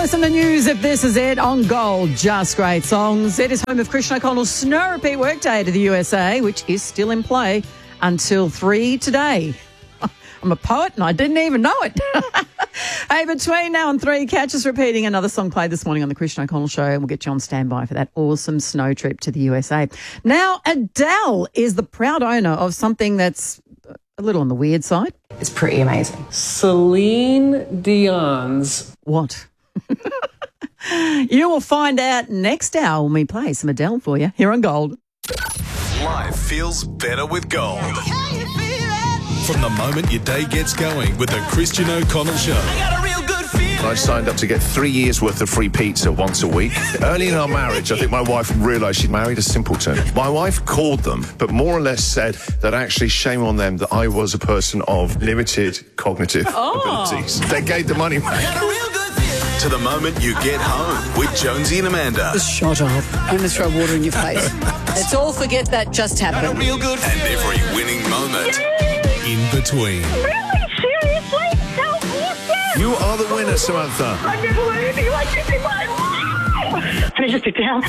listen to news if this is it on Gold. Just great songs. It is home of Christian O'Connell's Snow Repeat Workday to the USA, which is still in play until 3 today. I'm a poet and I didn't even know it. Hey, between now and 3, catch us repeating another song played this morning on the Christian O'Connell Show, and we'll get you on standby for that awesome snow trip to the USA. Now, Adele is the proud owner of something that's a little on the weird side. It's pretty amazing. Celine Dion's... What? You will find out next hour when we play some Adele for you here on Gold. Life feels better with Gold. From the moment your day gets going with the Christian O'Connell Show. I signed up to get 3 years' worth of free pizza once a week. Early in our marriage, I think my wife realised she'd married a simpleton. My wife called them, but more or less said that actually shame on them that I was a person of limited cognitive abilities. They gave the money back. To the moment you get home with Jonesy and Amanda. Just shut up. I'm going to throw water in your face. Let's all forget that just happened. And every winning moment in between. Really? Seriously? So awesome! You are the winner, Samantha. I've never heard anything like this in my life! Can I just sit down?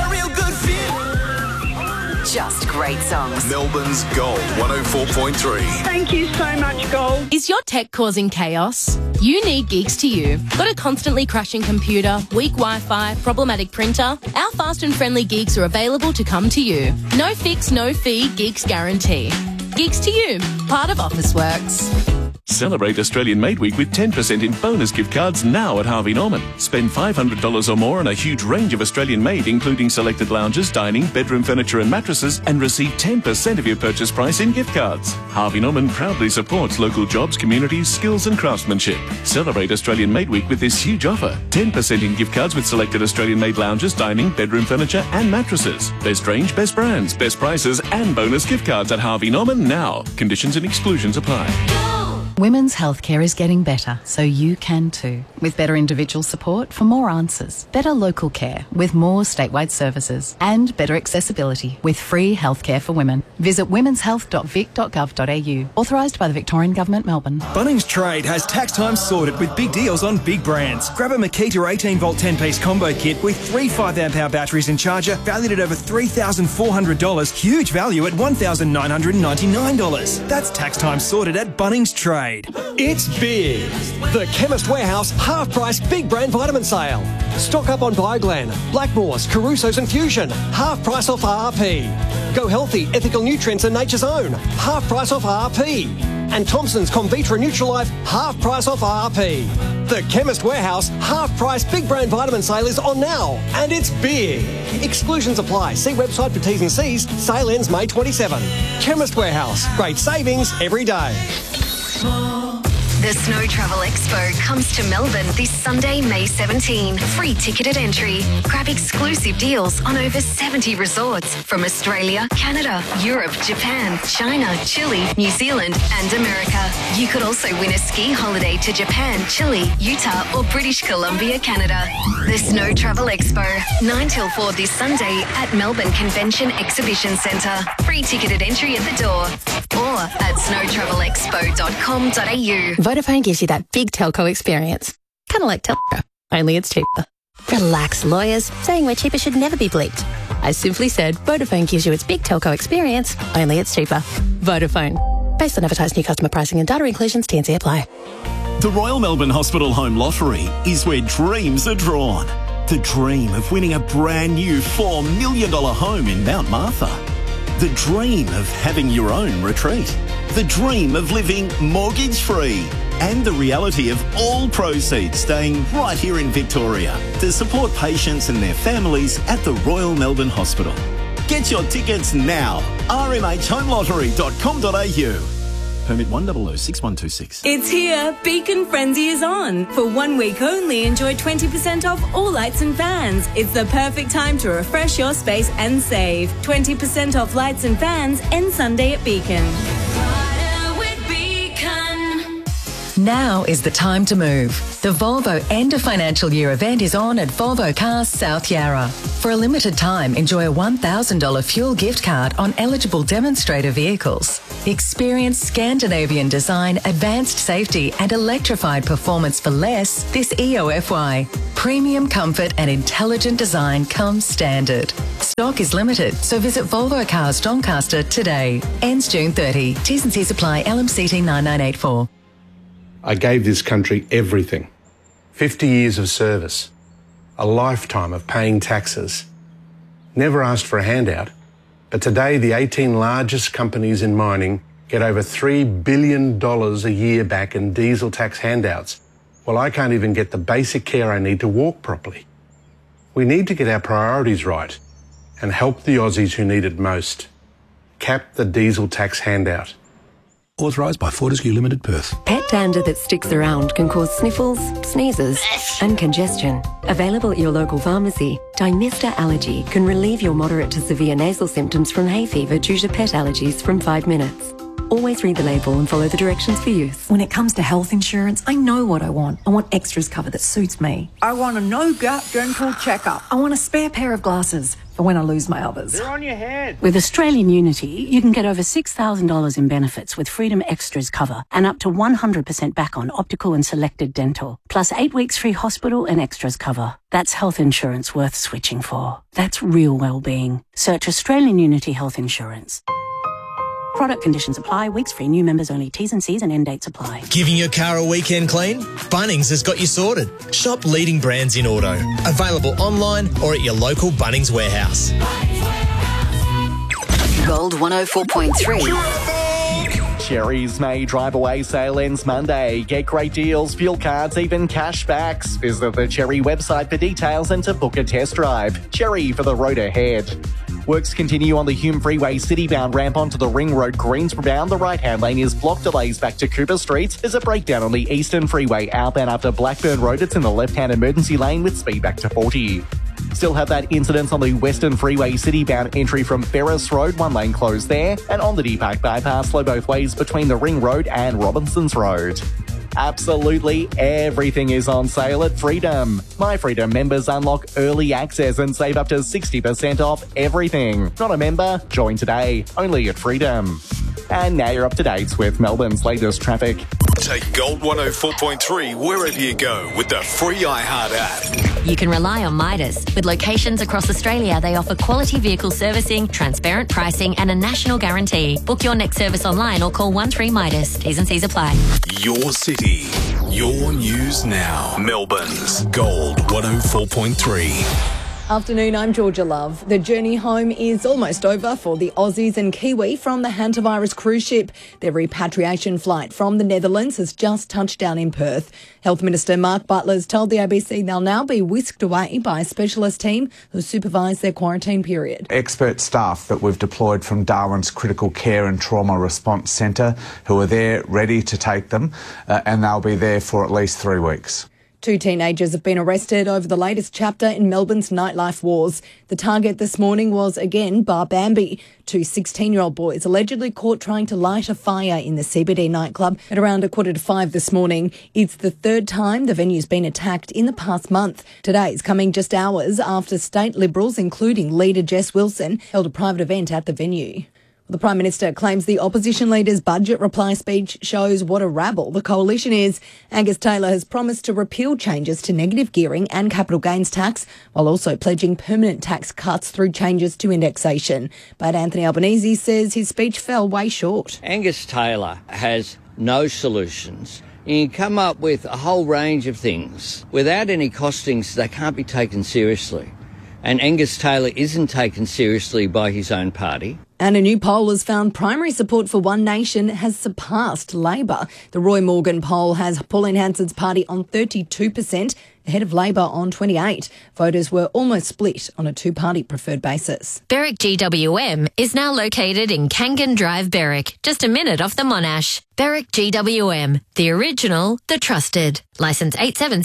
Just great songs. Melbourne's Gold 104.3. Thank you so much, Gold. Is your tech causing chaos? You need Geeks to You. Got a constantly crashing computer, weak Wi-Fi, problematic printer? Our fast and friendly Geeks are available to come to you. No fix, no fee, Geeks guarantee. Geeks to You, part of Officeworks. Celebrate Australian Made Week with 10% in bonus gift cards now at Harvey Norman. Spend $500 or more on a huge range of Australian made, including selected lounges, dining, bedroom furniture and mattresses, and receive 10% of your purchase price in gift cards. Harvey Norman proudly supports local jobs, communities, skills and craftsmanship. Celebrate Australian Made Week with this huge offer. 10% in gift cards with selected Australian made lounges, dining, bedroom furniture and mattresses. Best range, best brands, best prices and bonus gift cards at Harvey Norman now. Conditions and exclusions apply. Women's healthcare is getting better, so you can too. With better individual support for more answers, better local care with more statewide services, and better accessibility with free healthcare for women. Visit womenshealth.vic.gov.au. Authorised by the Victorian Government, Melbourne. Bunnings Trade has tax time sorted with big deals on big brands. Grab a Makita 18-volt 10-piece combo kit with 3 5-amp-hour batteries and charger valued at over $3,400. Huge value at $1,999. That's tax time sorted at Bunnings Trade. It's big. The Chemist Warehouse half-price big brand vitamin sale. Stock up on Bioglan, Blackmores, Caruso's and Fusion. Half price off RRP. Go Healthy, Ethical Nutrients and Nature's Own. Half price off RRP. And Thompson's Comvitra Nutralife, half price off RRP. The Chemist Warehouse half-price big brand vitamin sale is on now, and it's big. Exclusions apply. See website for T's and C's. Sale ends May 27. Chemist Warehouse. Great savings every day. The Snow Travel Expo comes to Melbourne this Sunday, May 17. Free ticketed entry. Grab exclusive deals on over 70 resorts from Australia, Canada, Europe, Japan, China, Chile, New Zealand and America. You could also win a ski holiday to Japan, Chile, Utah or British Columbia, Canada. The Snow Travel Expo, 9 till 4 this Sunday at Melbourne Convention Exhibition Centre. Free ticketed entry at the door or at snowtravelexpo.com.au. Vodafone gives you that big telco experience. Kind of like Telco, only it's cheaper. Relax, lawyers. Saying we're cheaper should never be bleeped. I simply said Vodafone gives you its big telco experience, only it's cheaper. Vodafone. Based on advertised new customer pricing and data inclusions, T&C apply. The Royal Melbourne Hospital Home Lottery is where dreams are drawn. The dream of winning a brand new $4 million home in Mount Martha. The dream of having your own retreat. The dream of living mortgage-free. And the reality of all proceeds staying right here in Victoria to support patients and their families at the Royal Melbourne Hospital. Get your tickets now. rmhhomelottery.com.au. Permit 1006126. It's here. Beacon Frenzy is on. For 1 week only, enjoy 20% off all lights and fans. It's the perfect time to refresh your space and save. 20% off lights and fans ends Sunday at Beacon. Now is the time to move. The Volvo End of Financial Year event is on at Volvo Cars South Yarra. For a limited time, enjoy a $1,000 fuel gift card on eligible demonstrator vehicles. Experience Scandinavian design, advanced safety and electrified performance for less this EOFY. premium comfort and intelligent design come standard. Stock is limited, so visit Volvo Cars Doncaster today. Ends June 30. T's and C's apply. LMCT 9984. I gave this country everything. 50 years of service. A lifetime of paying taxes. Never asked for a handout. But today, the 18 largest companies in mining get over $3 billion a year back in diesel tax handouts. Well, I can't even get the basic care I need to walk properly. We need to get our priorities right and help the Aussies who need it most. Cap the diesel tax handout. Authorised by Fortescue Limited, Perth. Pet dander that sticks around can cause sniffles, sneezes and congestion. Available at your local pharmacy, Dymista Allergy can relieve your moderate to severe nasal symptoms from hay fever due to pet allergies from 5 minutes. Always read the label and follow the directions for use. When it comes to health insurance, I know what I want. I want extras cover that suits me. I want a no-gap dental checkup. I want a spare pair of glasses for when I lose my others. They're on your head. With Australian Unity, you can get over $6,000 in benefits with Freedom Extras cover and up to 100% back on optical and selected dental, plus 8 weeks free hospital and extras cover. That's health insurance worth switching for. That's real well-being. Search Australian Unity Health Insurance. Product conditions apply. Weeks free. New members only. T's and C's and end dates apply. Giving your car a weekend clean? Bunnings has got you sorted. Shop leading brands in auto. Available online or at your local Bunnings warehouse. Gold 104.3. Cherry's May Drive Away sale ends Monday. Get great deals, fuel cards, even cash backs. Visit the Cherry website for details and to book a test drive. Cherry for the road ahead. Works continue on the Hume Freeway city-bound ramp onto the Ring Road Greensboro bound. The right-hand lane is blocked. Delays back to Cooper Street. There's a breakdown on the Eastern Freeway outbound after Blackburn Road. It's in the left-hand emergency lane with speed back to 40. Still have that incident on the Western Freeway city-bound entry from Ferris Road. One lane closed there. And on the D-Park bypass, slow both ways between the Ring Road and Robinsons Road. Absolutely everything is on sale at Freedom. My Freedom members unlock early access and save up to 60% off everything. Not a member? Join today. Only at Freedom. And now you're up to date with Melbourne's latest traffic. Take Gold 104.3 wherever you go with the free iHeart app. You can rely on Midas. With locations across Australia, they offer quality vehicle servicing, transparent pricing and a national guarantee. Book your next service online or call 13-MIDAS. T's and C's apply. Your city, your news now. Melbourne's Gold 104.3. Afternoon, I'm Georgia Love. The journey home is almost over for the Aussies and Kiwi from the hantavirus cruise ship. Their repatriation flight from the Netherlands has just touched down in Perth. Health Minister Mark Butler has told the ABC they'll now be whisked away by a specialist team who supervise their quarantine period. Expert staff that we've deployed from Darwin's Critical Care and Trauma Response Centre who are there ready to take them and they'll be there for at least 3 weeks. 2 teenagers have been arrested over the latest chapter in Melbourne's nightlife wars. The target this morning was, again, Bar Bambi. 2 16-year-old boys allegedly caught trying to light a fire in the CBD nightclub at around 4:45 this morning. It's the 3rd time the venue's been attacked in the past month. Today's coming just hours after state Liberals, including leader Jess Wilson, held a private event at the venue. The Prime Minister claims the opposition leader's budget reply speech shows what a rabble the coalition is. Angus Taylor has promised to repeal changes to negative gearing and capital gains tax, while also pledging permanent tax cuts through changes to indexation. But Anthony Albanese says his speech fell way short. Angus Taylor has no solutions. You can come up with a whole range of things. Without any costings, they can't be taken seriously. And Angus Taylor isn't taken seriously by his own party. And a new poll has found primary support for One Nation has surpassed Labor. The Roy Morgan poll has Pauline Hanson's party on 32%, ahead of Labor on 28%. Voters were almost split on a 2-party preferred basis. Berwick GWM is now located in Kangan Drive, Berwick, just a minute off the Monash. Berwick GWM, the original, the trusted. Licence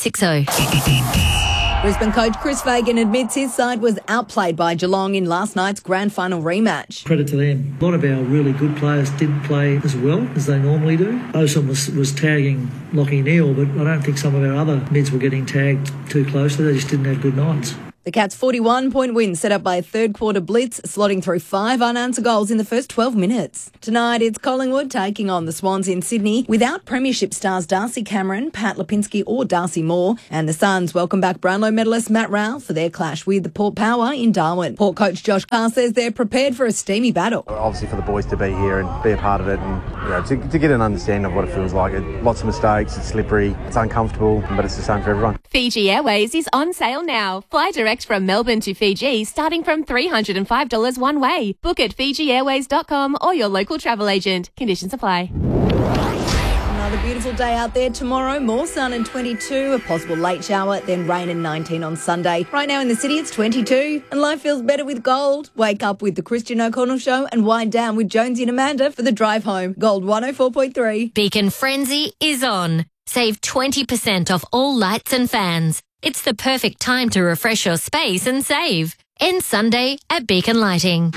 8760. Brisbane coach Chris Fagan admits his side was outplayed by Geelong in last night's grand final rematch. Credit to them. A lot of our really good players didn't play as well as they normally do. Osom was tagging Lachie Neale, but I don't think some of our other mids were getting tagged too closely. They just didn't have good nights. The Cats' 41-point win set up by a third-quarter blitz, slotting through 5 unanswered goals in the first 12 minutes. Tonight, it's Collingwood taking on the Swans in Sydney without premiership stars Darcy Cameron, Pat Lipinski or Darcy Moore. And the Suns welcome back Brownlow medalist Matt Rowell for their clash with the Port Power in Darwin. Port coach Josh Carr says they're prepared for a steamy battle. Obviously for the boys to be here and be a part of it and to get an understanding of what it feels like. Lots of mistakes, it's slippery, it's uncomfortable, but it's the same for everyone. Fiji Airways is on sale now. Fly direct from Melbourne to Fiji starting from $305 one way. Book at FijiAirways.com or your local travel agent. Conditions apply. Another beautiful day out there tomorrow. More sun and 22, a possible late shower, then rain and 19 on Sunday. Right now in the city, it's 22, and life feels better with Gold. Wake up with the Christian O'Connell Show and wind down with Jonesy and Amanda for the drive home. Gold 104.3. Beacon Frenzy is on. Save 20% off all lights and fans. It's the perfect time to refresh your space and save. End Sunday at Beacon Lighting.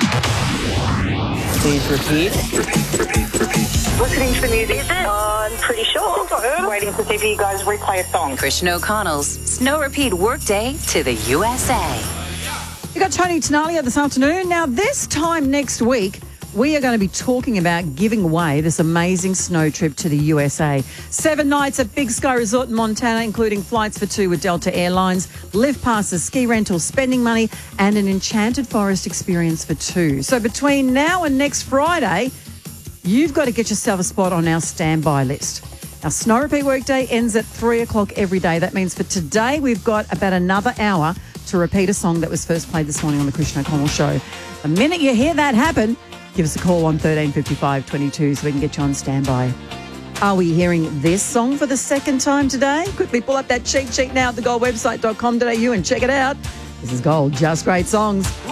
Please repeat. Listening to the music. Is it? I'm pretty sure. I'm waiting to see if you guys replay a song. Christian O'Connell's Snow Repeat Workday to the USA. You got Tony Tenalia this afternoon. Now, this time next week, we are going to be talking about giving away this amazing snow trip to the USA. 7 nights at Big Sky Resort in Montana, including flights for 2 with Delta Airlines, lift passes, ski rentals, spending money, and an enchanted forest experience for 2. So between now and next Friday, you've got to get yourself a spot on our standby list. Our Snow Repeat Workday ends at 3 o'clock every day. That means for today, we've got about another hour to repeat a song that was first played this morning on the Christian O'Connell Show. The minute you hear that happen, give us a call on 1355 22 so we can get you on standby. Are we hearing this song for the second time today? Quickly pull up that cheat sheet now at thegoldwebsite.com.au and check it out. This is Gold, Just Great Songs.